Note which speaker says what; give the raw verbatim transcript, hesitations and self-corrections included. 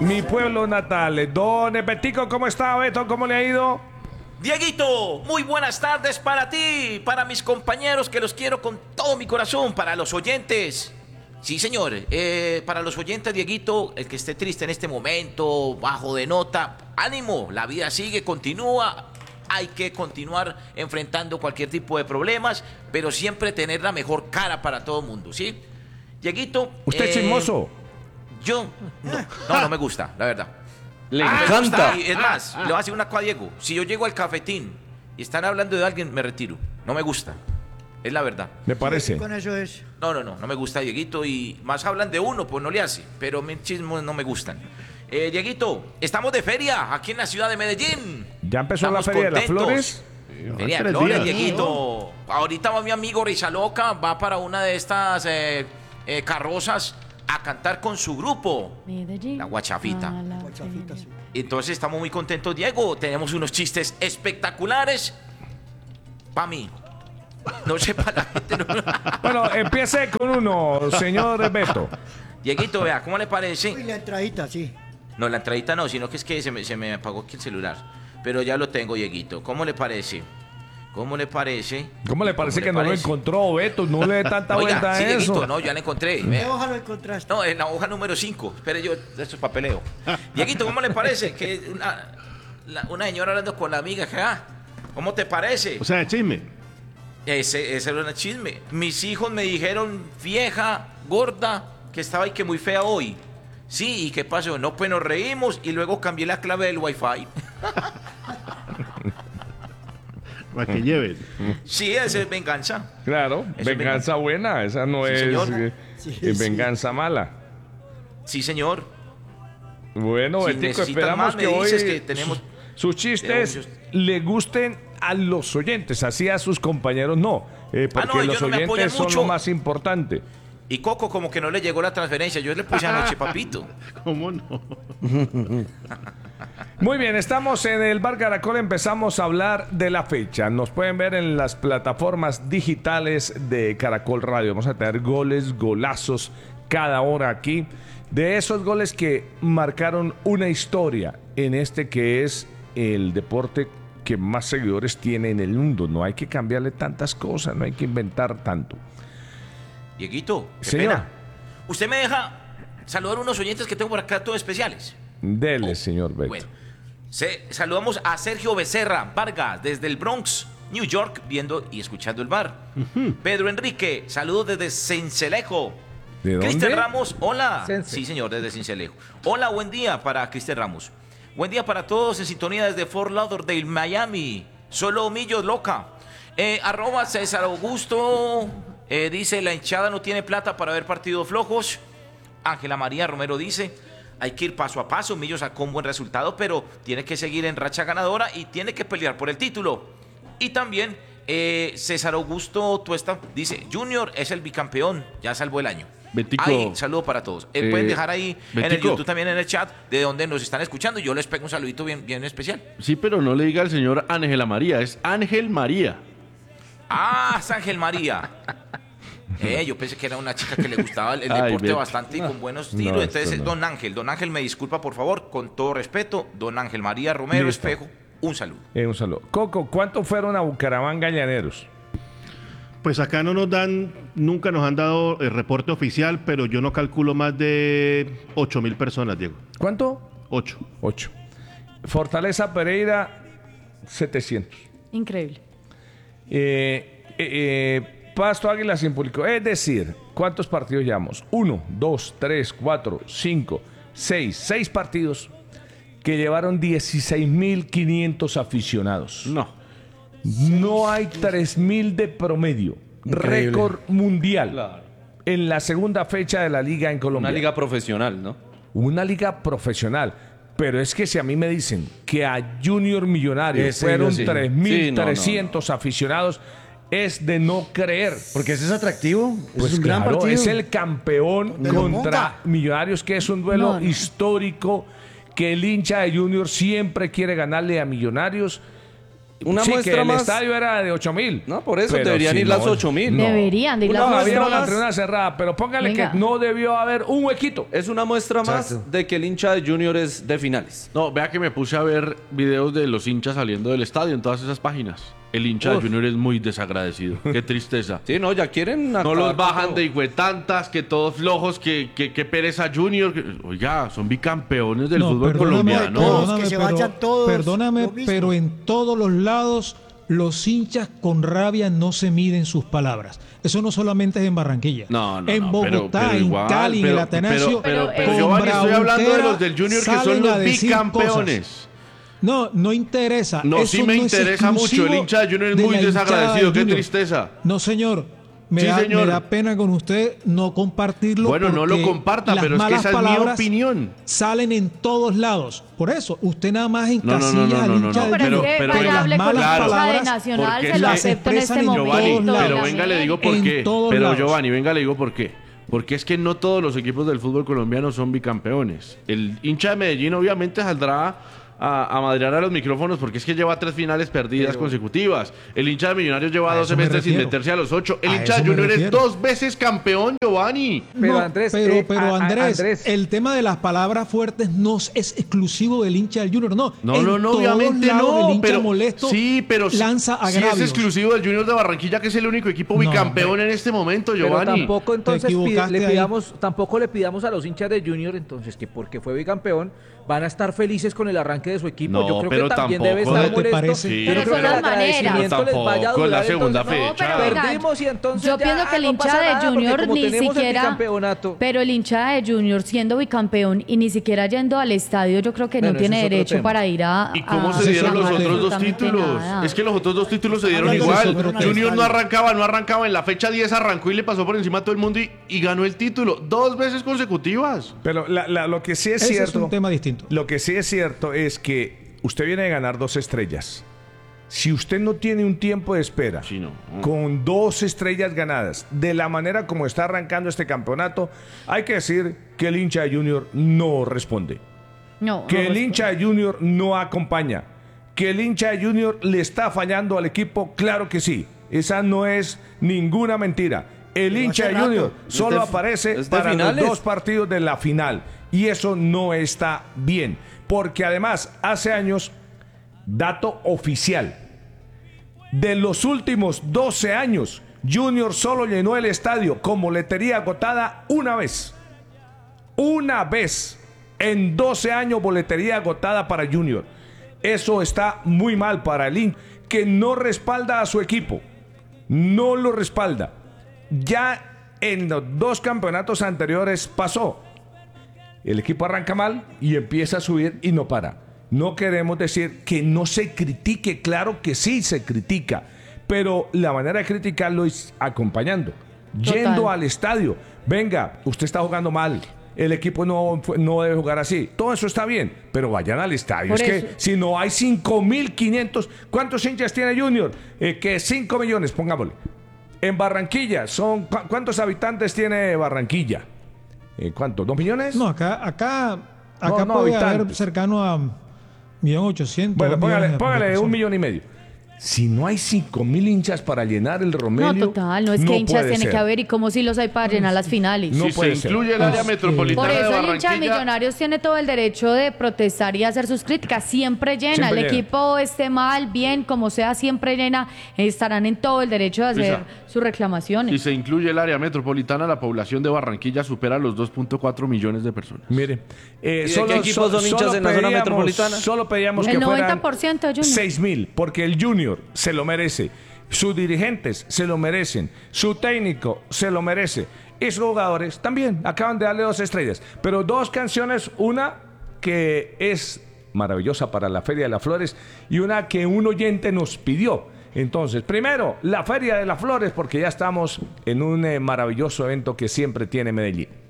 Speaker 1: mi pueblo natal. Don Betico, ¿cómo está, Beto? ¿Cómo le ha ido?
Speaker 2: Dieguito, muy buenas tardes para ti, para mis compañeros que los quiero con todo mi corazón, para los oyentes. Sí, señor, eh, para los oyentes, Dieguito, el que esté triste en este momento, bajo de nota, ánimo, la vida sigue, continúa. Hay que continuar enfrentando cualquier tipo de problemas, pero siempre tener la mejor cara para todo el mundo, ¿sí? Dieguito...
Speaker 1: ¿Usted es
Speaker 2: eh,
Speaker 1: chismoso?
Speaker 2: Yo, no, no, no me gusta, la verdad.
Speaker 3: Le
Speaker 2: Ah,
Speaker 3: encanta.
Speaker 2: me gusta, y es más, le voy a decir una cosa a Diego. Si yo llego al cafetín y están hablando de alguien, me retiro. No me gusta. Es la verdad.
Speaker 1: Me parece.
Speaker 4: Con eso es.
Speaker 2: No, no, no, no me gusta Dieguito. Y más hablan de uno, pues no le hace. Pero mis chismos no me gustan. Eh, Dieguito, estamos de feria aquí en la ciudad de Medellín.
Speaker 1: ¿Ya empezó
Speaker 2: Estamos
Speaker 1: la Feria de las
Speaker 2: contentos.
Speaker 1: Flores?
Speaker 2: Feria de
Speaker 3: Tres
Speaker 2: Flores,
Speaker 3: días.
Speaker 2: Dieguito. Ahorita va mi amigo Risa Loca, va para una de estas eh, eh, carrozas a cantar con su grupo.
Speaker 5: Medellín,
Speaker 2: La Guachafita.
Speaker 5: a la
Speaker 4: Guachafita, sí.
Speaker 2: Entonces estamos muy contentos, Diego. Tenemos unos chistes espectaculares. Para mí. No sé para la gente. No.
Speaker 1: Bueno, empiece con uno, señor Beto.
Speaker 2: Dieguito, vea, ¿cómo le
Speaker 4: Y
Speaker 2: parece?
Speaker 4: la entradita, sí.
Speaker 2: No, la entradita no, sino que es que se me, se me apagó aquí el celular. Pero ya lo tengo, Dieguito. ¿Cómo le parece? ¿Cómo le parece?
Speaker 1: ¿Cómo le parece
Speaker 2: ¿Cómo
Speaker 1: que no lo
Speaker 2: parece?
Speaker 1: encontró, Beto? No le dé tanta
Speaker 2: Oiga,
Speaker 1: vuelta a
Speaker 2: sí,
Speaker 1: eso.
Speaker 2: Dieguito, no, ya la encontré.
Speaker 4: ¿Qué
Speaker 2: Vea.
Speaker 4: hoja lo encontraste?
Speaker 2: No, en la hoja número cinco. Espere, yo, eso es papeleo. Dieguito, ¿cómo le parece? Que una, la- una señora hablando con la amiga, que, ah, ¿cómo te parece?
Speaker 3: O sea, chisme.
Speaker 2: Ese, ese era un chisme. Mis hijos me dijeron, vieja, gorda, que estaba y que muy fea hoy. Sí, ¿y qué pasó? No, pues nos reímos y luego cambié la clave del wifi.
Speaker 3: Para que lleven.
Speaker 2: Sí, ese es venganza.
Speaker 1: Claro,
Speaker 2: Eso es
Speaker 1: venganza buena, esa no
Speaker 2: Sí,
Speaker 1: es
Speaker 2: señor.
Speaker 1: eh,
Speaker 4: Sí,
Speaker 1: eh,
Speaker 4: sí.
Speaker 1: venganza mala.
Speaker 2: Sí, señor.
Speaker 1: Bueno,
Speaker 2: Si
Speaker 1: Betico,
Speaker 2: necesitas
Speaker 1: esperamos
Speaker 2: más, me
Speaker 1: que hoy
Speaker 2: dices que tenemos-
Speaker 1: sus chistes
Speaker 2: tenemos-
Speaker 1: le gusten a los oyentes, así a sus compañeros no, eh, porque
Speaker 2: Ah, no, ellos
Speaker 1: los
Speaker 2: no me apoyan
Speaker 1: oyentes son
Speaker 2: mucho.
Speaker 1: lo más importante.
Speaker 2: Y Coco como que no le llegó la transferencia. Yo le puse anoche, papito.
Speaker 3: ¿Cómo no?
Speaker 1: Muy bien, estamos en el Bar Caracol, empezamos a hablar de la fecha. Nos pueden ver en las plataformas digitales de Caracol Radio. Vamos a tener goles, golazos cada hora aquí. De esos goles que marcaron una historia en este que es el deporte que más seguidores tiene en el mundo. No hay que cambiarle tantas cosas, no hay que inventar tanto.
Speaker 2: Dieguito, qué
Speaker 1: Señor.
Speaker 2: pena. Usted me deja saludar a unos oyentes que tengo por acá, todos especiales.
Speaker 1: Dele, señor Beto.
Speaker 2: Bueno, se- saludamos a Sergio Becerra Vargas desde el Bronx, New York, viendo y escuchando el bar. Pedro Enrique, saludos desde Cincelejo.
Speaker 1: ¿De dónde?
Speaker 2: Cristian Ramos, hola.
Speaker 1: Cence.
Speaker 2: Sí, señor, desde Cincelejo. Hola, buen día para Cristian Ramos. Buen día para todos en sintonía desde Fort Lauderdale, Miami. Solo Millos Loca. Eh, arroba César Augusto. eh, dice, la hinchada no tiene plata para ver partidos flojos. Ángela María Romero dice, hay que ir paso a paso. Millos sacó un buen resultado, pero tiene que seguir en racha ganadora y tiene que pelear por el título. Y también eh, César Augusto Tuesta dice, Junior es el bicampeón, ya salvó el año.
Speaker 3: Betico,
Speaker 2: Ahí, saludo para todos. Eh,
Speaker 3: eh,
Speaker 2: pueden dejar ahí en el
Speaker 3: Betico.
Speaker 2: YouTube también en el chat de donde nos están escuchando. Yo les pego un saludito bien, bien especial.
Speaker 3: Sí, pero no le diga al señor Ángela María, es Ángel María.
Speaker 2: Ah, es Ángel María. Eh, yo pensé que era una chica que le gustaba el, el
Speaker 3: Ay,
Speaker 2: deporte
Speaker 3: Beto.
Speaker 2: bastante y con buenos
Speaker 1: No,
Speaker 2: tiros.
Speaker 1: esto
Speaker 2: Entonces,
Speaker 1: no.
Speaker 2: don Ángel, don Ángel, me disculpa por favor, con todo respeto. Don Ángel María Romero
Speaker 1: Listo.
Speaker 2: Espejo, un saludo.
Speaker 1: Eh, un saludo. Coco, ¿cuántos fueron a Bucaramanga Llaneros?
Speaker 3: Pues acá no nos dan, nunca nos han dado el reporte oficial, pero yo no calculo más de ocho mil personas, Diego.
Speaker 1: ¿Cuánto?
Speaker 3: Ocho.
Speaker 1: Ocho. Fortaleza Pereira, setecientos.
Speaker 5: Increíble.
Speaker 1: Eh, eh, eh, Pasto Águila sin público. Es decir, ¿cuántos partidos llevamos? Uno, dos, tres, cuatro, cinco, seis. Seis partidos que llevaron dieciséis mil quinientos aficionados.
Speaker 3: No.
Speaker 1: No hay tres mil de promedio.
Speaker 6: Increíble.
Speaker 1: Récord mundial.
Speaker 6: Claro.
Speaker 1: En la segunda fecha de la liga en Colombia.
Speaker 6: Una liga profesional, ¿no?
Speaker 1: Una liga profesional. Pero es que si a mí me dicen que a Junior Millonarios
Speaker 6: Ese,
Speaker 1: fueron
Speaker 6: sí.
Speaker 1: tres mil trescientos
Speaker 6: Sí, no, no,
Speaker 1: aficionados, es de no creer.
Speaker 6: Porque ese es atractivo. Ese
Speaker 1: Pues
Speaker 6: es un gran
Speaker 1: claro,
Speaker 6: partido.
Speaker 1: es el campeón
Speaker 4: De la
Speaker 1: contra
Speaker 4: monta.
Speaker 1: Millonarios, que es un duelo
Speaker 5: No, no.
Speaker 1: histórico, que el hincha de Junior siempre quiere ganarle a Millonarios.
Speaker 6: Una
Speaker 1: sí, que
Speaker 6: muestra
Speaker 1: el
Speaker 6: más.
Speaker 1: estadio era de ocho mil.
Speaker 6: No, por eso deberían ir las ocho mil.
Speaker 1: no.
Speaker 4: Deberían de ir
Speaker 1: No,
Speaker 4: las
Speaker 1: había
Speaker 4: ocho
Speaker 1: una
Speaker 4: mil.
Speaker 1: tribuna cerrada, pero póngale
Speaker 4: Venga.
Speaker 1: que no debió haber un huequito.
Speaker 6: Es una muestra
Speaker 1: Exacto.
Speaker 6: más de que el hincha de Junior es de finales.
Speaker 3: No, vea que me puse a ver videos de los hinchas saliendo del estadio en todas esas páginas. El hincha
Speaker 6: Uf.
Speaker 3: de Junior es muy desagradecido. Qué tristeza.
Speaker 6: Sí, no, ya quieren
Speaker 3: No
Speaker 6: acabar
Speaker 3: los
Speaker 6: con
Speaker 3: bajan
Speaker 6: todo.
Speaker 3: de hijuetantas, que todos flojos, que, que, que pereza Junior. que- oiga, son bicampeones del
Speaker 5: No,
Speaker 3: fútbol
Speaker 5: perdóname,
Speaker 3: colombiano.
Speaker 5: perdóname,
Speaker 7: Que se
Speaker 5: pero-
Speaker 7: vayan todos,
Speaker 5: Perdóname,
Speaker 7: lo mismo.
Speaker 5: pero en todos los lados los hinchas con rabia no se miden sus palabras. Eso no solamente es en Barranquilla.
Speaker 3: No, no,
Speaker 5: en
Speaker 3: no, pero-
Speaker 5: Bogotá,
Speaker 3: pero
Speaker 5: en
Speaker 3: igual,
Speaker 5: Cali, en
Speaker 3: pero-
Speaker 5: el Atanasio,
Speaker 3: pero- pero- pero
Speaker 5: con
Speaker 3: Giovanni, estoy hablando de los del Junior que son
Speaker 5: salen
Speaker 3: los
Speaker 5: a decir
Speaker 3: bicampeones.
Speaker 5: cosas. No, no interesa.
Speaker 3: No,
Speaker 5: Eso
Speaker 3: sí me
Speaker 5: no es
Speaker 3: interesa mucho.
Speaker 5: exclusivo
Speaker 3: El hincha de Junior es
Speaker 5: de
Speaker 3: muy
Speaker 5: la hinchada
Speaker 3: desagradecido.
Speaker 5: del
Speaker 3: Qué
Speaker 5: Junior.
Speaker 3: tristeza.
Speaker 5: No, señor. Me,
Speaker 3: Sí,
Speaker 5: da,
Speaker 3: señor.
Speaker 5: me da pena con usted no compartirlo.
Speaker 3: Bueno, no lo
Speaker 5: porque
Speaker 3: comparta,
Speaker 5: las
Speaker 3: pero es que
Speaker 5: malas
Speaker 3: esa es mi
Speaker 5: palabras
Speaker 3: opinión.
Speaker 5: Salen en todos lados. Por eso, usted nada más
Speaker 3: No, no,
Speaker 5: encasilla
Speaker 3: no, no,
Speaker 5: al
Speaker 3: no, no,
Speaker 5: hincha
Speaker 3: no,
Speaker 5: del
Speaker 4: Pero,
Speaker 3: pero-
Speaker 4: es que
Speaker 3: pero-
Speaker 4: vaya,
Speaker 5: las
Speaker 4: hable con
Speaker 5: malas
Speaker 4: la hinchada de
Speaker 5: palabras,
Speaker 4: Nacional,
Speaker 3: porque
Speaker 4: se
Speaker 3: es
Speaker 4: lo
Speaker 3: que-
Speaker 4: acepto en este
Speaker 5: expresan en
Speaker 4: momento.
Speaker 3: Giovanni,
Speaker 5: todos
Speaker 3: pero
Speaker 5: lados.
Speaker 3: venga, le digo
Speaker 5: En
Speaker 3: por qué.
Speaker 5: todos
Speaker 3: Pero
Speaker 5: lados.
Speaker 3: Giovanni, venga, le digo por qué. Porque es que no todos los equipos del fútbol colombiano son bicampeones. El hincha de Medellín obviamente saldrá a, a madrear a los micrófonos porque es que lleva tres finales perdidas consecutivas. El hincha de Millonarios lleva
Speaker 5: A
Speaker 3: doce
Speaker 5: eso me
Speaker 3: meses sin
Speaker 5: refiero.
Speaker 3: meterse a los ocho. El
Speaker 5: A
Speaker 3: hincha
Speaker 5: eso
Speaker 3: de
Speaker 5: me
Speaker 3: Junior es
Speaker 5: refiero.
Speaker 3: dos veces campeón, Giovanni.
Speaker 8: Pero
Speaker 5: No,
Speaker 8: Andrés,
Speaker 5: pero,
Speaker 8: eh,
Speaker 5: pero
Speaker 8: a- a-
Speaker 5: Andrés,
Speaker 8: Andrés.
Speaker 5: el tema de las palabras fuertes no es exclusivo del hincha del Junior, no.
Speaker 3: No,
Speaker 5: En
Speaker 3: no, no,
Speaker 5: todos
Speaker 3: obviamente
Speaker 5: lados
Speaker 3: no.
Speaker 5: el hincha
Speaker 3: Pero,
Speaker 5: molesto
Speaker 3: sí, pero sí-
Speaker 5: lanza
Speaker 3: sí
Speaker 5: agravios.
Speaker 3: es exclusivo del Junior de Barranquilla, que es el único equipo
Speaker 5: No,
Speaker 3: bicampeón
Speaker 5: hombre.
Speaker 3: en este momento,
Speaker 8: Pero
Speaker 3: Giovanni.
Speaker 8: tampoco entonces pi-
Speaker 5: equivocaste
Speaker 8: le
Speaker 5: ahí.
Speaker 8: pidamos, tampoco le pidamos a los hinchas de Junior entonces que porque fue bicampeón van a estar felices con el arranque de su equipo.
Speaker 3: No,
Speaker 8: Yo creo
Speaker 3: pero
Speaker 8: que también
Speaker 3: tampoco.
Speaker 8: debe
Speaker 5: ¿No
Speaker 8: estar
Speaker 5: te
Speaker 8: molesto.
Speaker 5: parece?
Speaker 3: Sí.
Speaker 8: Yo
Speaker 4: Pero
Speaker 8: no creo
Speaker 4: son
Speaker 8: que el
Speaker 4: las maneras.
Speaker 8: agradecimiento les vaya a
Speaker 3: Tampoco,
Speaker 8: durar.
Speaker 3: la segunda
Speaker 8: entonces,
Speaker 4: No,
Speaker 3: fecha.
Speaker 4: pero venga,
Speaker 8: Perdimos y entonces
Speaker 4: yo
Speaker 8: ya,
Speaker 4: pienso que el
Speaker 8: no
Speaker 4: hincha
Speaker 8: pasa
Speaker 4: de
Speaker 8: nada, porque
Speaker 4: Junior
Speaker 8: como
Speaker 4: ni
Speaker 8: tenemos el
Speaker 4: siquiera,
Speaker 8: bicampeonato.
Speaker 4: pero el hincha de Junior siendo bicampeón y ni siquiera yendo al estadio, yo creo que
Speaker 8: Bueno,
Speaker 4: no tiene
Speaker 8: ese es otro
Speaker 4: derecho
Speaker 8: tema.
Speaker 4: para ir a.
Speaker 3: ¿Y cómo
Speaker 4: a
Speaker 3: se dieron los
Speaker 4: reclamar
Speaker 3: otros dos
Speaker 4: absolutamente
Speaker 3: títulos?
Speaker 4: nada.
Speaker 3: Es que los otros dos títulos se dieron
Speaker 5: Hablando de
Speaker 3: igual.
Speaker 5: eso, pero
Speaker 3: Junior
Speaker 5: tal.
Speaker 3: no arrancaba, no arrancaba. En la fecha diez arrancó y le pasó por encima a todo el mundo y, y ganó el título. Dos veces consecutivas.
Speaker 1: Pero la- la- lo que sí es
Speaker 5: Ese
Speaker 1: cierto.
Speaker 5: es un tema distinto.
Speaker 1: Lo que sí es cierto es que usted viene de ganar dos estrellas. Si usted no tiene un tiempo de espera
Speaker 3: Sí, no.
Speaker 1: con dos estrellas ganadas, de la manera como está arrancando este campeonato, hay que decir que el hincha de Junior no responde.
Speaker 4: No,
Speaker 1: Que
Speaker 4: no
Speaker 1: el
Speaker 4: responde.
Speaker 1: hincha de Junior no acompaña. Que el hincha de Junior le está fallando al equipo, claro que sí. Esa no es ninguna mentira. El
Speaker 7: Pero
Speaker 1: hincha
Speaker 7: hace
Speaker 1: de Junior
Speaker 7: rato.
Speaker 1: solo
Speaker 6: Es de-
Speaker 1: aparece
Speaker 6: es de
Speaker 1: para los
Speaker 6: finales.
Speaker 1: dos partidos de la final. Y eso no está bien. Porque además, hace años, dato oficial, de los últimos doce años, Junior solo llenó el estadio con boletería agotada una vez. Una vez. En doce años, boletería agotada para Junior. Eso está muy mal para el hincha, que no respalda a su equipo. No lo respalda. Ya en los dos campeonatos anteriores pasó. El equipo arranca mal y empieza a subir y no para. No queremos decir que no se critique, claro que sí se critica, pero la manera de criticarlo es acompañando,
Speaker 4: Total.
Speaker 1: yendo al estadio. Venga, usted está jugando mal, el equipo no, fue- no debe jugar así. Todo eso está bien, pero vayan al estadio.
Speaker 4: Por
Speaker 1: es
Speaker 4: eso.
Speaker 1: que si no hay cinco mil quinientos, ¿cuántos hinchas tiene Junior? Eh, que cinco millones, pongámosle. En Barranquilla, son ¿cu- ¿cuántos habitantes tiene Barranquilla? Eh, ¿Cuántos? ¿Dos millones?
Speaker 5: No, acá, acá, acá
Speaker 1: No, no,
Speaker 5: puede haber
Speaker 1: habitantes.
Speaker 5: cercano a millón ochocientos.
Speaker 1: Bueno,
Speaker 5: dos
Speaker 1: póngale,
Speaker 5: millones de
Speaker 1: póngale un
Speaker 5: personas.
Speaker 1: millón y medio. Si no hay cinco mil hinchas para llenar el Romelio.
Speaker 4: No, total, no es que hinchas
Speaker 1: puede
Speaker 4: tiene
Speaker 1: ser.
Speaker 4: que haber y como si los hay para llenar las finales.
Speaker 1: No
Speaker 3: si se
Speaker 1: puede ser.
Speaker 3: incluye el área
Speaker 5: Ah,
Speaker 3: metropolitana
Speaker 4: Por
Speaker 3: de
Speaker 4: eso el hincha de
Speaker 3: Barranquilla.
Speaker 4: Millonarios tiene todo el derecho de protestar y hacer sus críticas. Siempre llena.
Speaker 1: Siempre
Speaker 4: el
Speaker 1: llena.
Speaker 4: equipo esté mal, bien, como sea, siempre llena. Estarán en todo el derecho de hacer
Speaker 3: Luisa,
Speaker 4: sus reclamaciones.
Speaker 3: Si se incluye el área metropolitana, la población de Barranquilla supera los dos punto cuatro millones de personas.
Speaker 1: Mire, eh,
Speaker 6: ¿Y de qué equipos son hinchas en la zona metropolitana?
Speaker 1: Solo pedíamos
Speaker 4: El
Speaker 1: que
Speaker 4: noventa
Speaker 1: fueran
Speaker 4: por ciento de Junior.
Speaker 1: seis mil, porque el Junior se lo merece. Sus dirigentes se lo merecen. Su técnico se lo merece. Y sus jugadores también acaban de darle dos estrellas. Pero dos canciones, una que es maravillosa para la Feria de las Flores y una que un oyente nos pidió. Entonces, primero, la Feria de las Flores, porque ya estamos en un eh, maravilloso evento que siempre tiene Medellín.